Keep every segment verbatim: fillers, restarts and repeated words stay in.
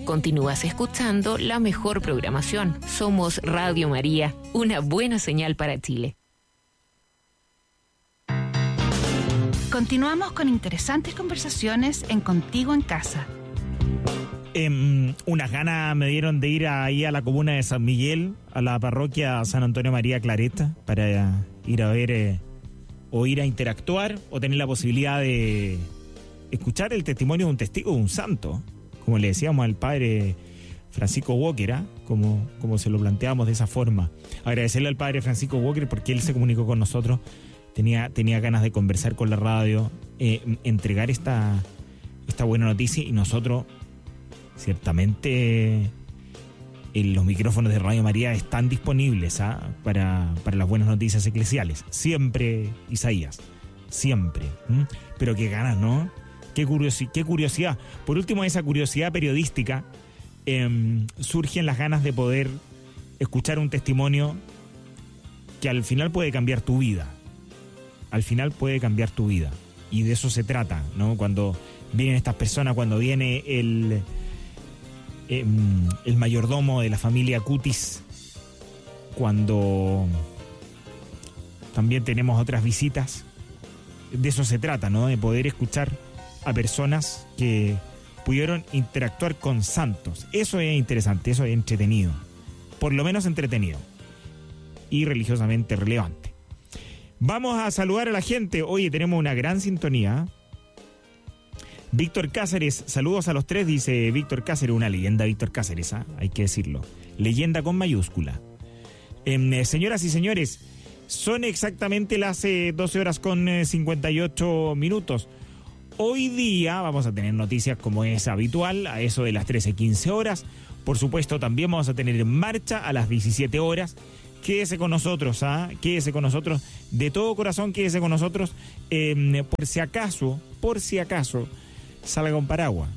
Continúas escuchando la mejor programación. Somos Radio María, una buena señal para Chile. Continuamos con interesantes conversaciones en Contigo en Casa. Eh, unas ganas me dieron de ir ahí a la comuna de San Miguel, a la parroquia San Antonio María Clareta, para ir a ver eh, o ir a interactuar o tener la posibilidad de escuchar el testimonio de un testigo, de un santo, como le decíamos al padre Francisco Walker, ¿eh? como, como se lo planteamos de esa forma. Agradecerle al padre Francisco Walker porque él se comunicó con nosotros, tenía, tenía ganas de conversar con la radio, eh, entregar esta, esta buena noticia, y nosotros ciertamente en los micrófonos de Radio María están disponibles ¿eh? para, para las buenas noticias eclesiales. Siempre, Isaías, siempre. ¿Mm? Pero qué ganas, ¿no? Qué, curiosi- qué curiosidad. Por último, esa curiosidad periodística, eh, surgen las ganas de poder escuchar un testimonio que al final puede cambiar tu vida. Al final puede cambiar tu vida. Y de eso se trata, ¿no? Cuando vienen estas personas, cuando viene el, eh, el mayordomo de la familia Cutis, cuando también tenemos otras visitas, de eso se trata, ¿no? De poder escuchar a personas que pudieron interactuar con santos. Eso es interesante, eso es entretenido. Por lo menos entretenido. Y religiosamente relevante. Vamos a saludar a la gente. Oye, tenemos una gran sintonía. Víctor Cáceres, saludos a los tres, dice Víctor Cáceres, una leyenda Víctor Cáceres, ¿eh? Hay que decirlo. Leyenda con mayúscula. Eh, señoras y señores, son exactamente las eh, doce horas con eh, cincuenta y ocho minutos. Hoy día vamos a tener noticias como es habitual, a eso de las trece quince horas. Por supuesto, también vamos a tener en marcha a las diecisiete horas. Quédese con nosotros, ¿ah? ¿eh? Quédese con nosotros, de todo corazón, quédese con nosotros, eh, por si acaso, por si acaso, salga un paraguas,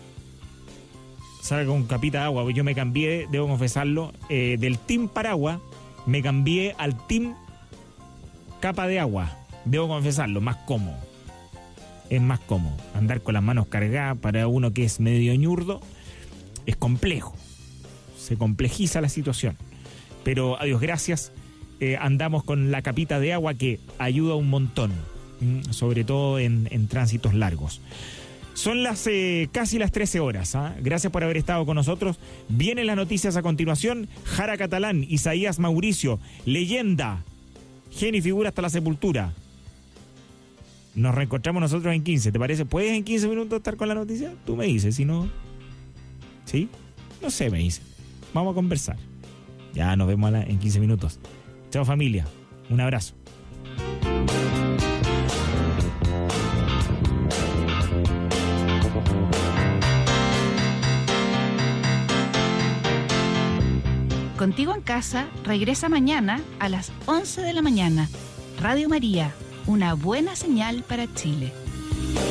salga un capita de agua. Yo me cambié, debo confesarlo, eh, del team paraguas, me cambié al team capa de agua, debo confesarlo, más cómodo, es más cómodo, andar con las manos cargadas para uno que es medio ñurdo, es complejo, se complejiza la situación. Pero a Dios gracias, eh, andamos con la capita de agua que ayuda un montón, ¿m? Sobre todo en, en tránsitos largos. Son las eh, casi las trece horas. ¿eh? Gracias por haber estado con nosotros. Vienen las noticias a continuación. Jara Catalán, Isaías Mauricio, leyenda, genio y figura hasta la sepultura. Nos reencontramos nosotros en quince, ¿te parece? ¿Puedes en quince minutos estar con la noticia? Tú me dices, si no... ¿Sí? No sé, me dice. Vamos a conversar. Ya nos vemos en quince minutos. Chao familia, un abrazo. Contigo en Casa regresa mañana a las once de la mañana. Radio María, una buena señal para Chile.